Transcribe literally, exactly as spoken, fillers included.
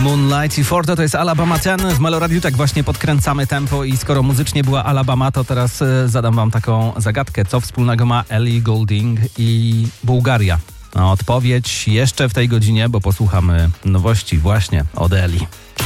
Moonlight i Forte to jest Alabama ten. W Meloradiu tak właśnie podkręcamy tempo i skoro muzycznie była Alabama, to teraz zadam wam taką zagadkę. Co wspólnego ma Ellie Goulding i Bułgaria? No, odpowiedź jeszcze w tej godzinie, bo posłuchamy nowości właśnie od Ellie.